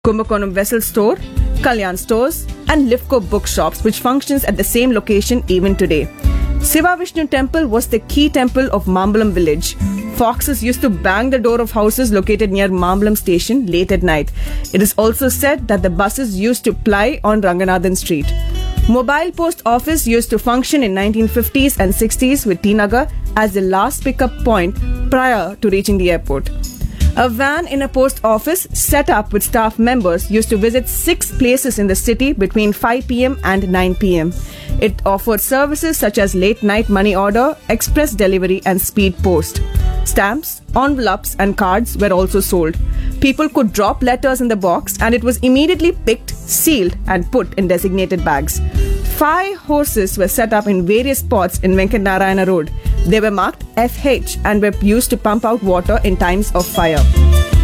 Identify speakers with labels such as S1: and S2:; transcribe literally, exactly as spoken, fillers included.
S1: Kumbakonam Vessel Store, Kalyan Stores, and Lifco Bookshops, which functions at the same location even today. Siva Vishnu Temple was the key temple of Mambalam village. Foxes used to bang the door of houses located near Mambalam station late at night. It is also said that the buses used to ply on Ranganathan Street. Mobile Post Office used to function in nineteen fifties and sixties with T Nagar as the last pickup point prior to reaching the airport. A van in a post office set up with staff members used to visit six places in the city between five p.m. and nine p.m. It offered services such as late night money order, express delivery, and speed post. Stamps, envelopes, and cards were also sold. People could drop letters in the box and it was immediately picked, sealed, and put in designated bags. Five horses were set up in various spots in Venkat Narayana Road. They were marked F H and were used to pump out water in times of fire.